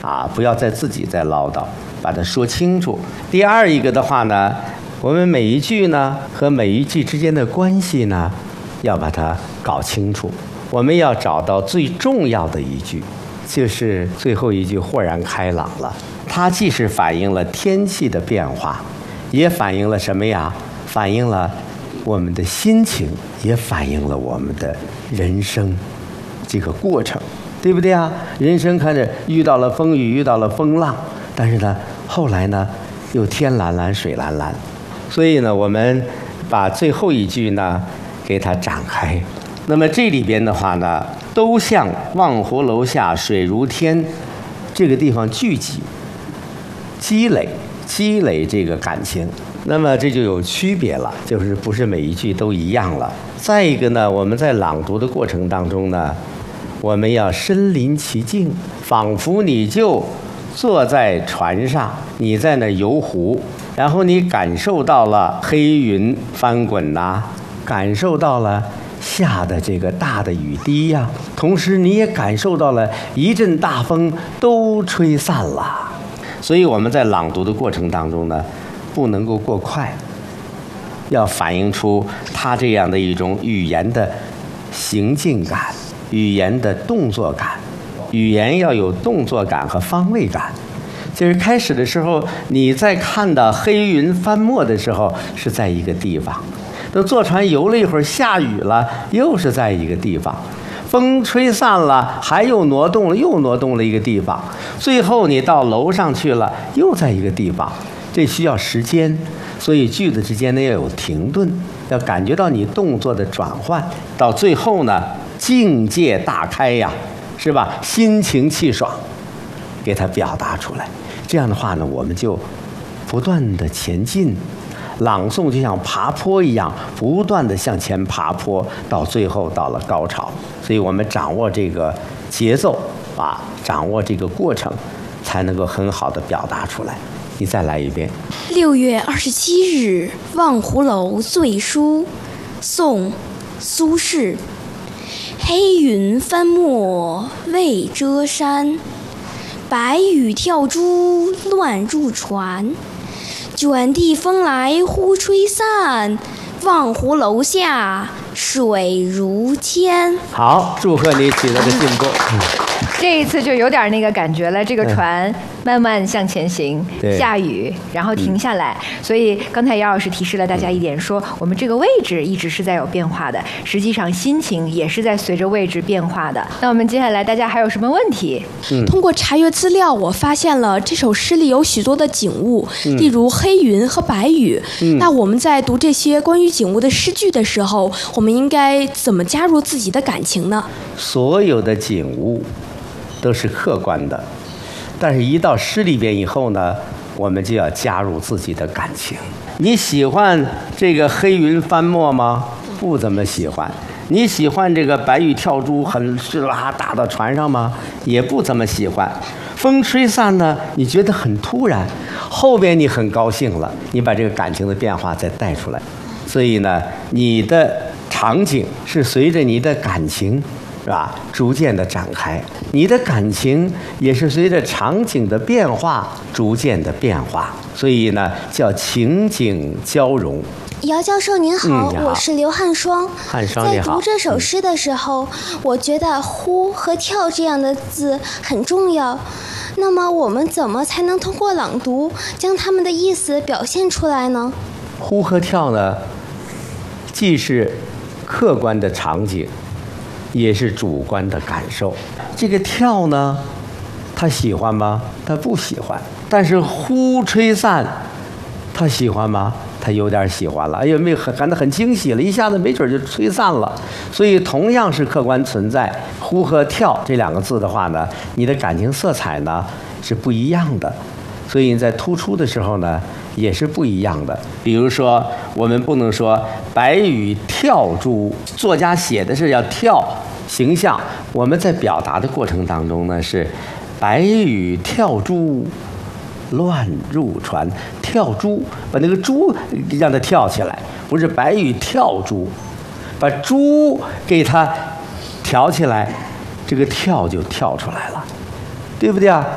不要再自己再唠叨，把它说清楚。第二一个的话呢，我们每一句呢和每一句之间的关系呢，要把它搞清楚。我们要找到最重要的一句，就是最后一句豁然开朗了。它既是反映了天气的变化，也反映了什么呀？反映了我们的心情，也反映了我们的人生这个过程，对不对啊？人生看着遇到了风雨，遇到了风浪，但是呢，后来呢，又天蓝蓝，水蓝蓝。所以呢，我们把最后一句呢，给它展开。那么这里边的话呢，都向望湖楼下水如天这个地方聚集、积累这个感情。那么这就有区别了，就是不是每一句都一样了。再一个呢，我们在朗读的过程当中呢，我们要身临其境，仿佛你就坐在船上，你在那游湖，然后你感受到了黑云翻滚呐，感受到了下的这个大的雨滴呀，同时你也感受到了一阵大风都吹散了。所以我们在朗读的过程当中呢，不能够过快，要反映出它这样的一种语言的行进感，语言的动作感，语言要有动作感和方位感。就是开始的时候，你在看到黑云翻没的时候是在一个地方，等坐船游了一会儿，下雨了，又是在一个地方，风吹散了，还又挪动了一个地方，最后你到楼上去了，又在一个地方。这需要时间，所以句子之间呢要有停顿，要感觉到你动作的转换，到最后呢境界大开呀，是吧？心情气爽，给它表达出来。这样的话呢，我们就不断的前进，朗诵就像爬坡一样，不断的向前爬坡，到最后到了高潮。所以我们掌握这个节奏掌握这个过程，才能够很好的表达出来。你再来一遍。 6月27日，望湖楼醉书，宋·苏轼。黑云翻没未遮山，白雨跳珠乱入船。卷地风来忽吹散，望湖楼下水如天。 好，祝贺你取得的进步。 这一次就有点那个感觉了，这个船慢慢向前行，下雨，然后停下来。所以刚才姚老师提示了大家一点，说我们这个位置一直是在有变化的，实际上心情也是在随着位置变化的。那我们接下来大家还有什么问题？ 通过查阅资料，我发现了这首诗里有许多的景物，例如黑云和白雨。那我们在读这些关于景物的诗句的时候，我们应该怎么加入自己的感情呢？ 所有的景物都是客观的，但是一到诗里边以后呢，我们就要加入自己的感情。你喜欢这个黑云翻没吗？不怎么喜欢。你喜欢这个白雨跳珠很打到船上吗？也不怎么喜欢。风吹散呢，你觉得很突然，后边你很高兴了，你把这个感情的变化再带出来。所以呢，你的场景是随着你的感情是吧，逐渐的展开，你的感情也是随着场景的变化逐渐的变化，所以呢叫情景交融。 姚教授您好，我是刘汉双。 汉双你好。 在读这首诗的时候，我觉得呼和跳这样的字很重要。那么我们怎么才能通过朗读将它们的意思表现出来呢？ 呼和跳呢，既是客观的场景，也是主观的感受。这个跳呢，他喜欢吗？他不喜欢。但是呼吹散，他喜欢吗？他有点喜欢了。哎呦，感到很惊喜了，一下子没准就吹散了。所以同样是客观存在，呼和跳这两个字的话呢，你的感情色彩呢是不一样的。所以在突出的时候呢，也是不一样的。比如说，我们不能说白雨跳珠，作家写的是要跳形象，我们在表达的过程当中呢是白雨跳珠乱入船。跳珠，把那个珠让它跳起来，不是白雨跳珠，把珠给它挑起来，这个跳就跳出来了，对不对啊？